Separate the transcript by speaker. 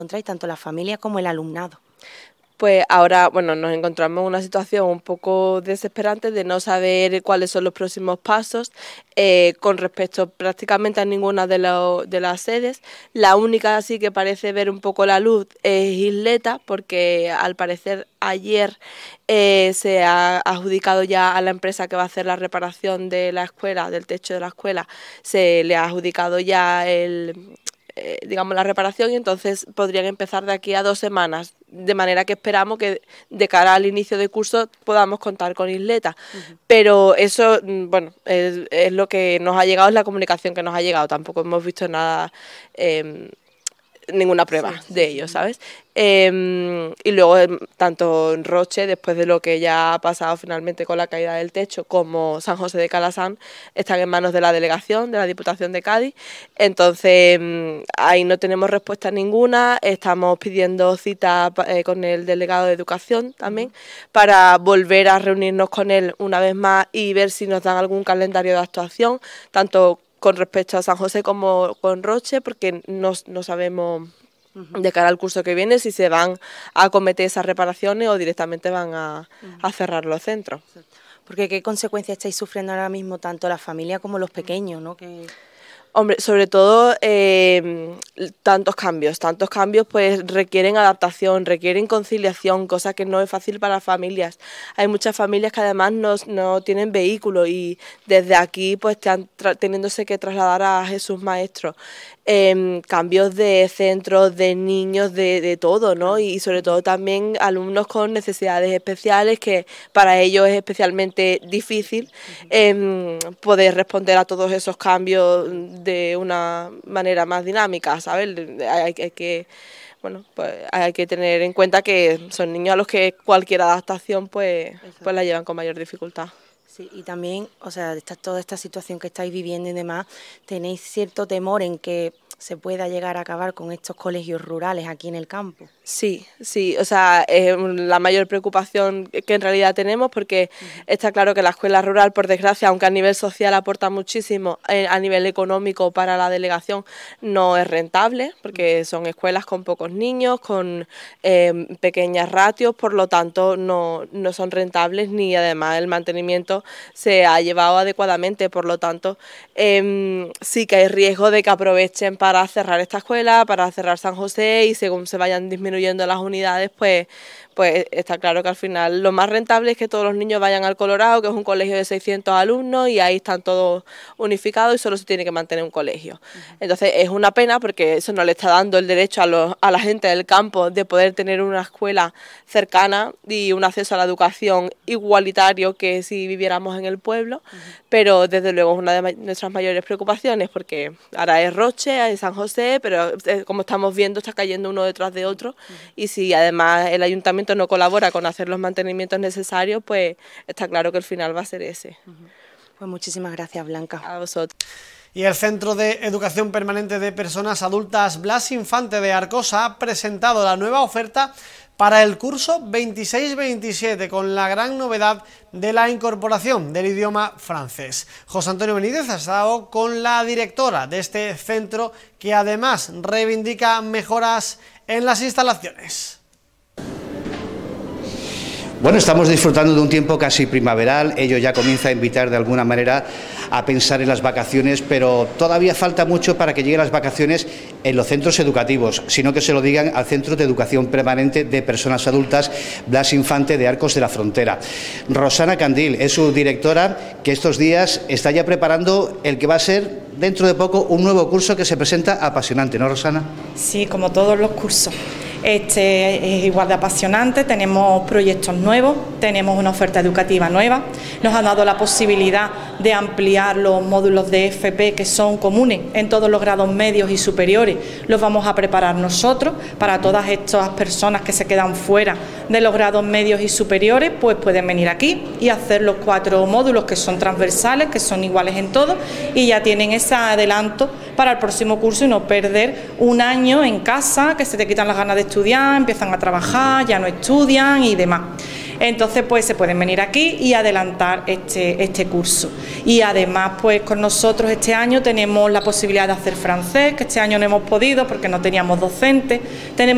Speaker 1: encontráis tanto la familia como el alumnado?
Speaker 2: Pues ahora, bueno, nos encontramos en una situación un poco desesperante de no saber cuáles son los próximos pasos con respecto prácticamente a ninguna de las sedes. La única así que parece ver un poco la luz es Isleta, porque al parecer ayer se ha adjudicado ya a la empresa que va a hacer la reparación de la escuela, del techo de la escuela, se le ha adjudicado ya digamos, la reparación, y entonces podrían empezar de aquí a 2 semanas, de manera que esperamos que de cara al inicio de curso podamos contar con Isleta. Pero eso, bueno, es lo que nos ha llegado, es la comunicación que nos ha llegado, tampoco hemos visto nada, ninguna prueba de ello, ¿sabes? Y luego tanto en Roche, después de lo que ya ha pasado finalmente con la caída del techo, como San José de Calasán, están en manos de la delegación, de la Diputación de Cádiz. Entonces ahí no tenemos respuesta ninguna. Estamos pidiendo cita con el delegado de Educación también, para volver a reunirnos con él una vez más y ver si nos dan algún calendario de actuación, tanto con respecto a San José como con Roche, porque no sabemos de cara al curso que viene si se van a acometer esas reparaciones o directamente van a cerrar los centros.
Speaker 1: Porque ¿qué consecuencias estáis sufriendo ahora mismo tanto la familia como los pequeños, ¿no?
Speaker 2: Hombre, sobre todo tantos cambios pues requieren adaptación, requieren conciliación, cosa que no es fácil para las familias. Hay muchas familias que además no tienen vehículo y desde aquí pues están teniéndose que trasladar a Jesús Maestro. Cambios de centros, de niños, de todo, ¿no? Y sobre todo también alumnos con necesidades especiales, que para ellos es especialmente difícil poder responder a todos esos cambios de una manera más dinámica, ¿sabes? Hay que, bueno, pues hay que tener en cuenta que son niños a los que cualquier adaptación pues la llevan con mayor dificultad.
Speaker 1: Sí, y también, o sea, toda esta situación que estáis viviendo y demás, ¿tenéis cierto temor en que se pueda llegar a acabar con estos colegios rurales aquí en el campo?
Speaker 2: Sí, o sea, es la mayor preocupación que en realidad tenemos, porque está claro que la escuela rural, por desgracia, aunque a nivel social aporta muchísimo, a nivel económico para la delegación no es rentable, porque son escuelas con pocos niños, con pequeñas ratios, por lo tanto no son rentables, ni además el mantenimiento se ha llevado adecuadamente, por lo tanto sí que hay riesgo de que aprovechen para cerrar esta escuela, para cerrar San José, y según se vayan disminuyendo las unidades, pues está claro que al final lo más rentable es que todos los niños vayan al Colorado, que es un colegio de 600 alumnos, y ahí están todos unificados y solo se tiene que mantener un colegio. Entonces es una pena, porque eso no le está dando el derecho a la gente del campo de poder tener una escuela cercana y un acceso a la educación igualitario que si viviéramos en el pueblo, pero desde luego es una de nuestras mayores preocupaciones, porque ahora es Roche, es San José, pero como estamos viendo está cayendo uno detrás de otro, y si además el ayuntamiento no colabora con hacer los mantenimientos necesarios, pues está claro que el final va a ser ese.
Speaker 1: Pues muchísimas gracias, Blanca.
Speaker 2: A vosotros.
Speaker 3: Y el Centro de Educación Permanente de Personas Adultas Blas Infante de Arcosa ha presentado la nueva oferta para el curso 26-27, con la gran novedad de la incorporación del idioma francés. José Antonio Benítez ha estado con la directora de este centro, que además reivindica mejoras en las instalaciones.
Speaker 4: Bueno, estamos disfrutando de un tiempo casi primaveral. Ello ya comienza a invitar de alguna manera a pensar en las vacaciones, pero todavía falta mucho para que lleguen las vacaciones en los centros educativos, sino que se lo digan al Centro de Educación Permanente de Personas Adultas Blas Infante de Arcos de la Frontera. Rosana Candil es su directora, que estos días está ya preparando el que va a ser dentro de poco un nuevo curso que se presenta apasionante, ¿no, Rosana?
Speaker 5: Sí, como todos los cursos. Este es igual de apasionante, tenemos proyectos nuevos, tenemos una oferta educativa nueva, nos han dado la posibilidad de ampliar los módulos de FP que son comunes en todos los grados medios y superiores, los vamos a preparar nosotros para todas estas personas que se quedan fuera de los grados medios y superiores, pues pueden venir aquí y hacer los 4 módulos que son transversales, que son iguales en todo, y ya tienen ese adelanto para el próximo curso y no perder un año en casa, que se te quitan las ganas de estudiar, empiezan a trabajar, ya no estudian y demás. Entonces pues se pueden venir aquí y adelantar este curso. Y además pues con nosotros este año tenemos la posibilidad de hacer francés, que este año no hemos podido porque no teníamos docentes. Tenemos